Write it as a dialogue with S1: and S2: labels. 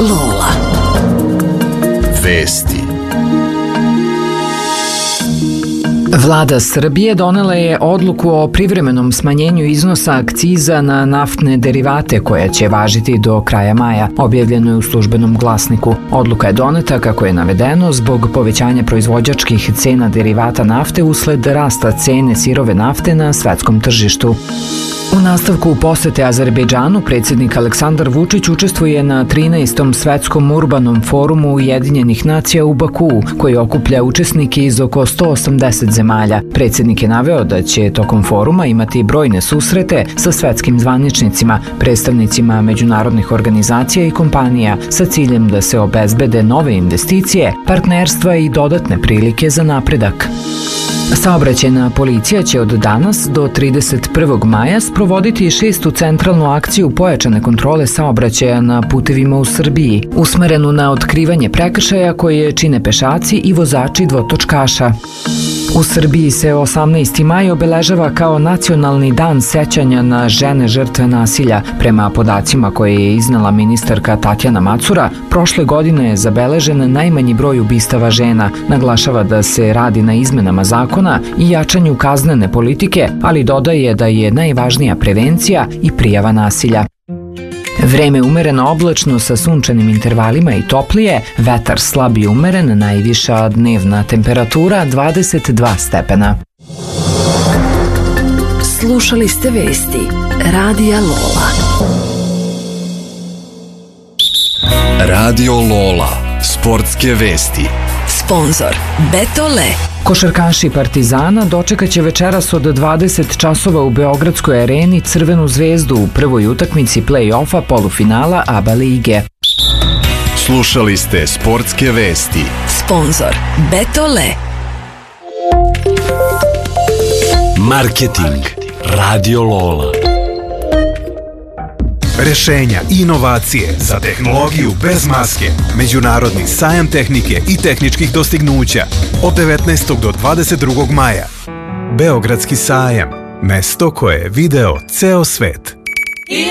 S1: Lola.
S2: Vesti.
S3: Vlada Srbije donela je odluku o privremenom smanjenju iznosa akciza na naftne derivate koja će važiti do kraja maja, objavljeno je u Službenom glasniku. Odluka je doneta, kako je navedeno, zbog povećanja proizvođačkih cena derivata nafte usled rasta cene sirove nafte na svetskom tržištu. U nastavku posete Azerbejdžanu predsjednik Aleksandar Vučić učestvuje na 13. svetskom urbanom forumu Ujedinjenih nacija u Bakuu, koji okuplja učesnike iz oko 180 zemalja. Predsjednik je naveo da će tokom foruma imati brojne susrete sa svetskim zvaničnicima, predstavnicima međunarodnih organizacija i kompanija sa ciljem da se obezbede nove investicije, partnerstva i dodatne prilike za napredak. Saobraćajna policija će od danas do 31. maja sprovoditi 6. centralnu akciju pojačane kontrole saobraćaja na putevima u Srbiji, usmerenu na otkrivanje prekršaja koje čine pešaci i vozači dvotočkaša. U Srbiji se 18. maj obeležava kao nacionalni dan sećanja na žene žrtve nasilja. Prema podacima koje je iznela ministarka Tatjana Macura, prošle godine je zabeležen najmanji broj ubistava žena. Naglašava da se radi na izmenama zakona i jačanju kaznene politike, ali dodaje da je najvažnija prevencija i prijava nasilja. Vreme umereno oblačno sa sunčanim intervalima i toplije, vetar slab i umeren, najviša dnevna temperatura 22 stepena.
S1: Slušali ste vesti Radija Lola.
S2: Radio Lola. Sportske vesti.
S1: Sponzor Betole.
S3: Košarkaši Partizana dočekaće večeras od 20 časova u Beogradskoj areni Crvenu zvezdu u prvoj utakmici play-offa polufinala ABA lige.
S2: Slušali ste sportske vesti.
S1: Sponzor Betole.
S2: Marketing. Radio Lola.
S4: Rešenja i inovacije za tehnologiju bez maske. Međunarodni sajam tehnike i tehničkih dostignuća od 19. do 22. maja. Beogradski sajam. Mesto koje je video ceo svet.